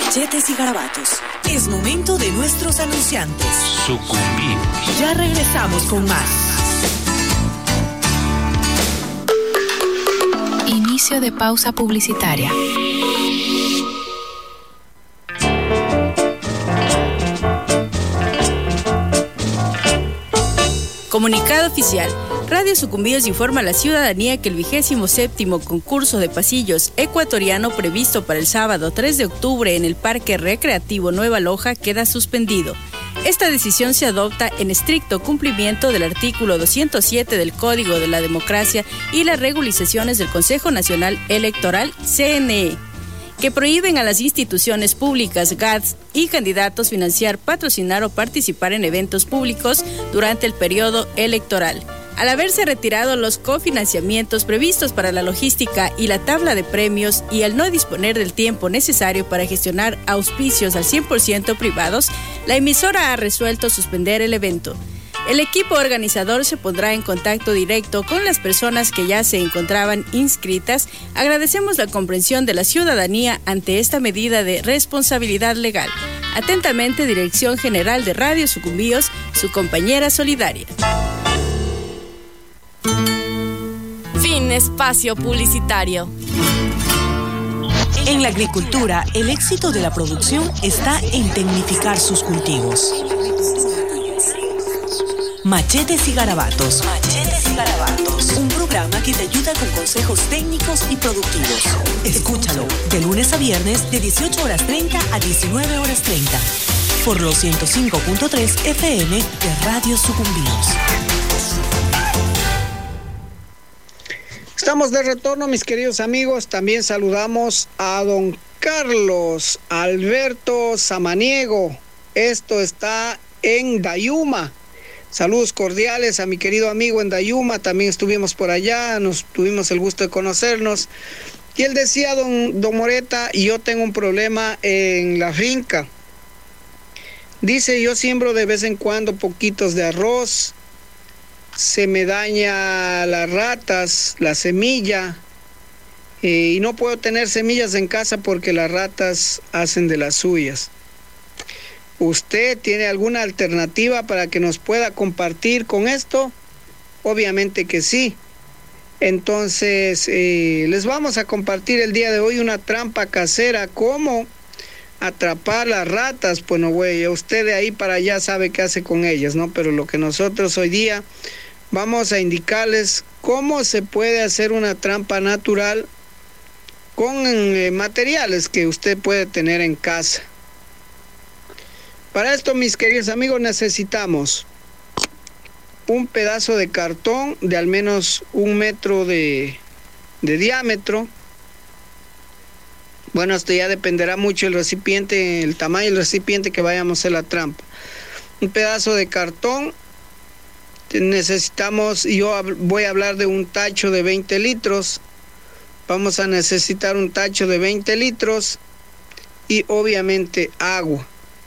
machetes y garabatos. Es momento de nuestros anunciantes. Sucumbimos. Ya regresamos con más. Inicio de pausa publicitaria. Comunicado oficial. Radio Sucumbíos informa a la ciudadanía que el 27º concurso de pasillos ecuatoriano previsto para el sábado 3 de octubre en el Parque Recreativo Nueva Loja queda suspendido. Esta decisión se adopta en estricto cumplimiento del artículo 207 del Código de la Democracia y las regularizaciones del Consejo Nacional Electoral, CNE, que prohíben a las instituciones públicas, GATS y candidatos financiar, patrocinar o participar en eventos públicos durante el periodo electoral. Al haberse retirado los cofinanciamientos previstos para la logística y la tabla de premios y al no disponer del tiempo necesario para gestionar auspicios al 100% privados, la emisora ha resuelto suspender el evento. El equipo organizador se pondrá en contacto directo con las personas que ya se encontraban inscritas. Agradecemos la comprensión de la ciudadanía ante esta medida de responsabilidad legal. Atentamente, Dirección General de Radio Sucumbíos, su compañera solidaria. Fin espacio publicitario. En la agricultura, el éxito de la producción está en tecnificar sus cultivos. Machetes y garabatos. Machetes y garabatos. Un programa que te ayuda con consejos técnicos y productivos. Escúchalo de lunes a viernes de 18:30 a 19:30 por los 105.3 FM de Radio Sucumbíos. Estamos de retorno, mis queridos amigos. También saludamos a don Carlos Alberto Samaniego. Esto está en Dayuma. Saludos cordiales a mi querido amigo en Dayuma. También estuvimos por allá, nos tuvimos el gusto de conocernos. Y él decía, don Moreta, yo tengo un problema en la finca. Dice, yo siembro de vez en cuando poquitos de arroz. Se me daña las ratas, la semilla, y no puedo tener semillas en casa porque las ratas hacen de las suyas. ¿Usted tiene alguna alternativa para que nos pueda compartir con esto? Obviamente que sí. Entonces, les vamos a compartir el día de hoy una trampa casera, cómo atrapar las ratas. Bueno, güey, usted de ahí para allá sabe qué hace con ellas, ¿no? Pero lo que nosotros hoy día vamos a indicarles cómo se puede hacer una trampa natural con materiales que usted puede tener en casa. Para esto, mis queridos amigos, necesitamos un pedazo de cartón de al menos 1 metro de diámetro. Bueno, esto ya dependerá mucho del recipiente, el tamaño del recipiente que vayamos a hacer la trampa. Un pedazo de cartón. Necesitamos, yo voy a hablar de un tacho de 20 litros. Vamos a necesitar un tacho de 20 litros y obviamente agua.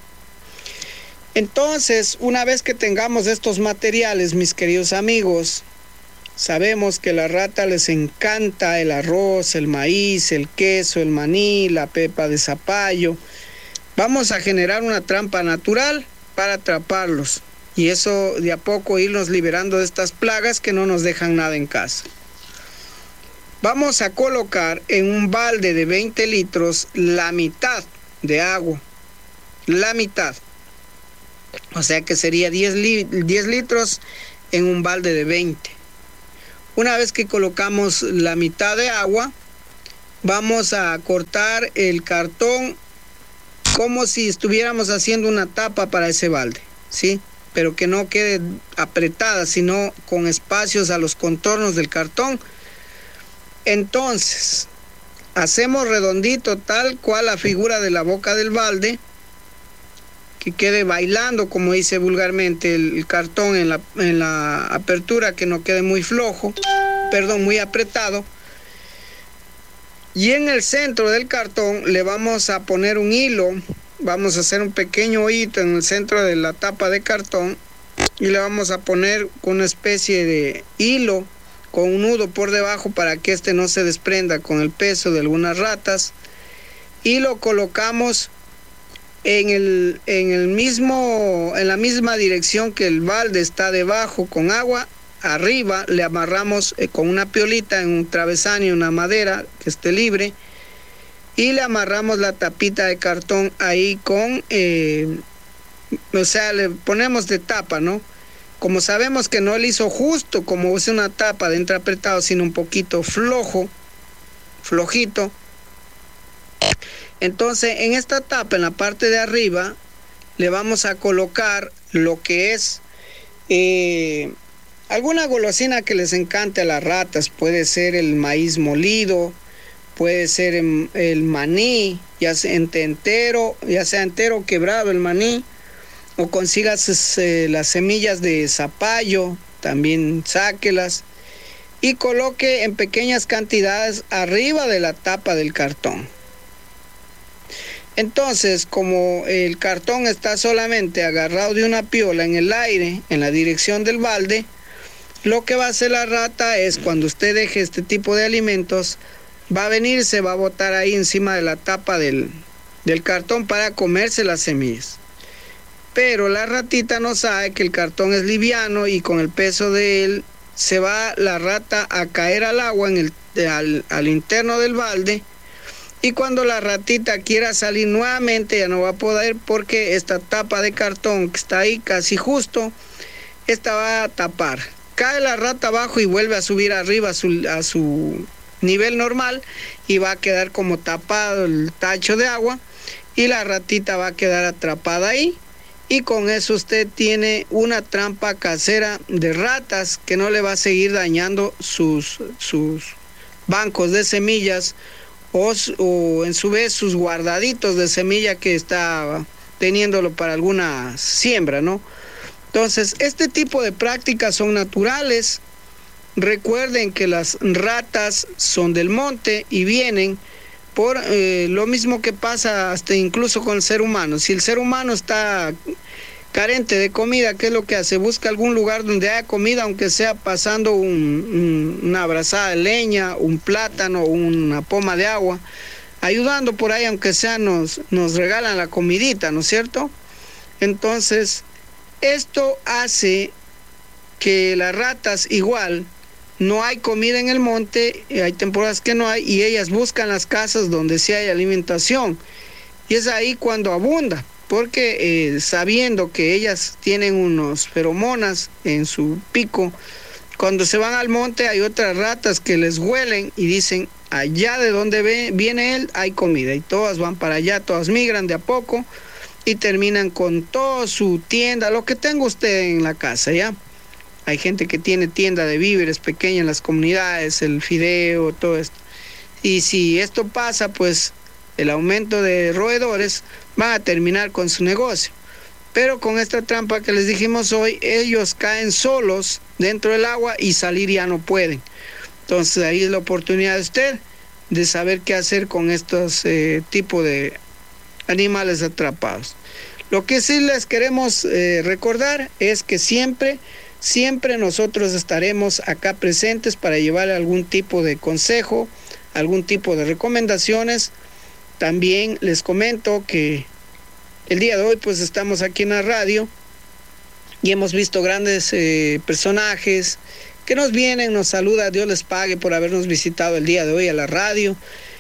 Entonces, una vez que tengamos estos materiales, mis queridos amigos, sabemos que a la rata les encanta el arroz, el maíz, el queso, el maní, la pepa de zapallo. Vamos a generar una trampa natural para atraparlos. Y eso de a poco irnos liberando de estas plagas que no nos dejan nada en casa. Vamos a colocar en un balde de 20 litros la mitad de agua. La mitad. O sea que sería 10 litros en un balde de 20. Una vez que colocamos la mitad de agua, vamos a cortar el cartón como si estuviéramos haciendo una tapa para ese balde, ¿sí? Pero que no quede apretada, sino con espacios a los contornos del cartón. Entonces, hacemos redondito tal cual la figura de la boca del balde, que quede bailando, como dice vulgarmente, el cartón en la apertura, que no quede muy flojo, muy apretado. Y en el centro del cartón le vamos a poner un hilo. Vamos a hacer un pequeño hoyito en el centro de la tapa de cartón y le vamos a poner una especie de hilo con un nudo por debajo para que este no se desprenda con el peso de algunas ratas, y lo colocamos en la misma dirección que el balde está debajo con agua, arriba le amarramos con una piolita en un travesaño, una madera que esté libre, y le amarramos la tapita de cartón ahí con, le ponemos de tapa, ¿no? Como sabemos que no le hizo justo como es una tapa de entre apretado, sino un poquito flojito. Entonces en esta tapa, en la parte de arriba, le vamos a colocar lo que es alguna golosina que les encante a las ratas. Puede ser el maíz molido, puede ser el maní, ya sea entero o quebrado el maní, o consigas las semillas de zapallo, también sáquelas y coloque en pequeñas cantidades arriba de la tapa del cartón. Entonces, como el cartón está solamente agarrado de una piola en el aire, en la dirección del balde, lo que va a hacer la rata es, cuando usted deje este tipo de alimentos, va a venir, se va a botar ahí encima de la tapa del cartón para comerse las semillas. Pero la ratita no sabe que el cartón es liviano y con el peso de él se va la rata a caer al agua al interno del balde, y cuando la ratita quiera salir nuevamente ya no va a poder, porque esta tapa de cartón que está ahí casi justo, esta va a tapar. Cae la rata abajo y vuelve a subir arriba a su nivel normal y va a quedar como tapado el tacho de agua y la ratita va a quedar atrapada ahí. Y con eso usted tiene una trampa casera de ratas que no le va a seguir dañando sus bancos de semillas o en su vez sus guardaditos de semilla que está teniéndolo para alguna siembra, ¿no? Entonces, este tipo de prácticas son naturales. Recuerden que las ratas son del monte y vienen por lo mismo que pasa hasta incluso con el ser humano. Si el ser humano está carente de comida, ¿qué es lo que hace? Busca algún lugar donde haya comida, aunque sea pasando una brazada de leña, un plátano, una poma de agua, ayudando por ahí, aunque sea nos regalan la comidita, ¿no es cierto? Entonces, esto hace que las ratas igual, no hay comida en el monte, hay temporadas que no hay, y ellas buscan las casas donde sí hay alimentación. Y es ahí cuando abunda, porque sabiendo que ellas tienen unos feromonas en su pico, cuando se van al monte hay otras ratas que les huelen y dicen, allá de donde viene él hay comida, y todas van para allá, todas migran de a poco y terminan con toda su tienda, lo que tenga usted en la casa, ¿ya? Hay gente que tiene tienda de víveres pequeña en las comunidades, el fideo, todo esto. Y si esto pasa, pues el aumento de roedores van a terminar con su negocio. Pero con esta trampa que les dijimos hoy, ellos caen solos dentro del agua y salir ya no pueden. Entonces ahí es la oportunidad de usted de saber qué hacer con estos tipos de animales atrapados. Lo que sí les queremos recordar es que siempre nosotros estaremos acá presentes para llevar algún tipo de consejo, algún tipo de recomendaciones. También les comento que el día de hoy pues estamos aquí en la radio y hemos visto grandes personajes que nos vienen, nos saludan, Dios les pague por habernos visitado el día de hoy a la radio.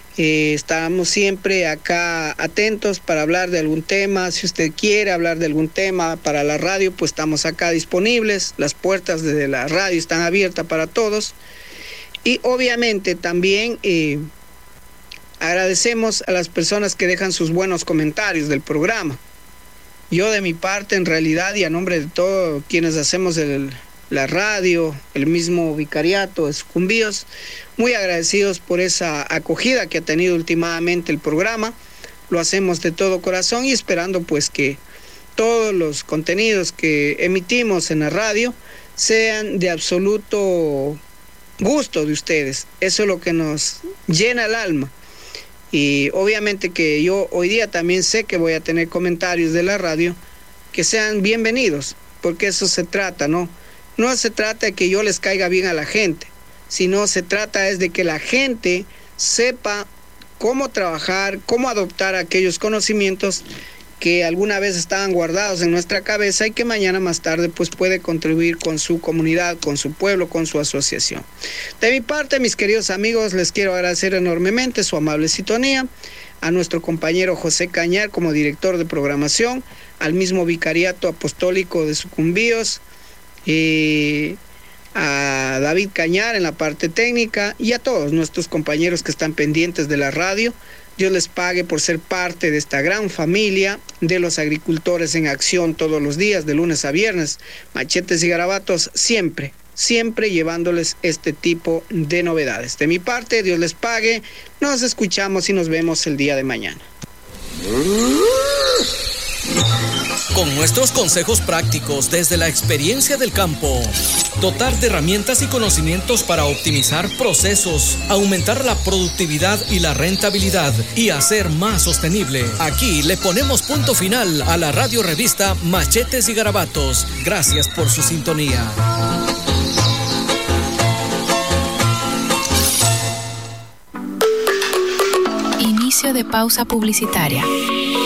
Estamos siempre acá atentos para hablar de algún tema. Si usted quiere hablar de algún tema para la radio, pues estamos acá disponibles. Las puertas de la radio están abiertas para todos. Y obviamente también agradecemos a las personas que dejan sus buenos comentarios del programa. Yo de mi parte, en realidad, y a nombre de todos quienes hacemos la radio, el mismo vicariato de Sucumbíos, muy agradecidos por esa acogida que ha tenido últimamente el programa. Lo hacemos de todo corazón y esperando pues que todos los contenidos que emitimos en la radio sean de absoluto gusto de ustedes. Eso es lo que nos llena el alma. Y obviamente que yo hoy día también sé que voy a tener comentarios de la radio que sean bienvenidos, porque eso se trata, ¿no? No se trata de que yo les caiga bien a la gente, sino se trata es de que la gente sepa cómo trabajar, cómo adoptar aquellos conocimientos que alguna vez estaban guardados en nuestra cabeza y que mañana más tarde pues puede contribuir con su comunidad, con su pueblo, con su asociación. De mi parte, mis queridos amigos, les quiero agradecer enormemente su amable sintonía, a nuestro compañero José Cañar como director de programación, al mismo Vicariato Apostólico de Sucumbíos, a David Cañar en la parte técnica y a todos nuestros compañeros que están pendientes de la radio. Dios les pague por ser parte de esta gran familia de los agricultores en acción todos los días, de lunes a viernes. Machetes y Garabatos siempre llevándoles este tipo de novedades. De mi parte, Dios les pague. Nos escuchamos y nos vemos el día de mañana. Con nuestros consejos prácticos desde la experiencia del campo, dotar de herramientas y conocimientos para optimizar procesos, aumentar la productividad y la rentabilidad y hacer más sostenible. Aquí le ponemos punto final a la radio revista Machetes y Garabatos. Gracias por su sintonía. Inicio de pausa publicitaria.